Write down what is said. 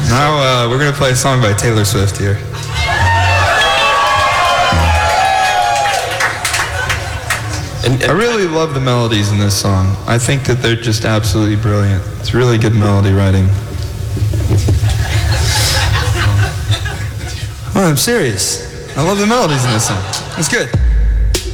Now we're going to play a song by Taylor Swift here. I really love the melodies in this song. I think that they're just absolutely brilliant. It's really good melody writing. Oh, I'm serious. I love the melodies in this song. It's good.